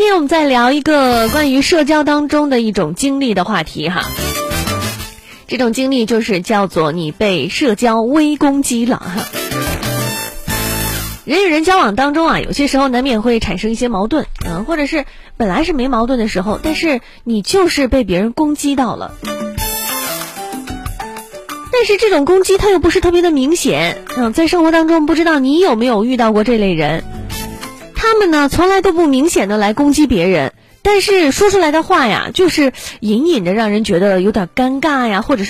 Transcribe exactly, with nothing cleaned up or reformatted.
天我们再聊一个关于社交当中的一种经历的话题哈。这种经历就是叫做你被社交微攻击了哈。人与人交往当中啊，有些时候难免会产生一些矛盾，嗯、呃，或者是本来是没矛盾的时候，但是你就是被别人攻击到了。但是这种攻击它又不是特别的明显，嗯、呃，在生活当中不知道你有没有遇到过这类人，他们呢从来都不明显的来攻击别人，但是说出来的话呀，就是隐隐的让人觉得有点尴尬呀，或者是